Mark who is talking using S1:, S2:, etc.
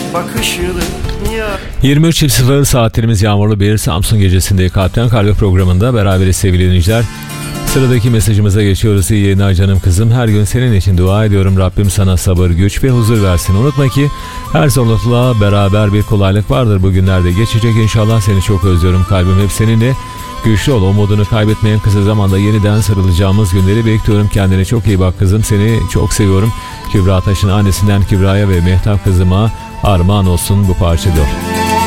S1: bakışını ya.
S2: 23.00 saatlerimiz yağmurlu bir Samsun gecesinde Kalpten Kalbe programında beraberiz sevgili dinleyiciler. Sıradaki mesajımıza geçiyoruz. İyi yayınlar canım kızım. Her gün senin için dua ediyorum. Rabbim sana sabır, güç ve huzur versin. Unutma ki her zorlukla beraber bir kolaylık vardır. Bugünlerde geçecek inşallah. Seni çok özlüyorum. Kalbim hep seninle. Güçlü ol. Umudunu kaybetmeyen, kısa zamanda yeniden sarılacağımız günleri bekliyorum. Kendine çok iyi bak kızım. Seni çok seviyorum. Kübra Taş'ın annesinden Kübra'ya ve Mehtap kızıma armağan olsun bu parça diyor.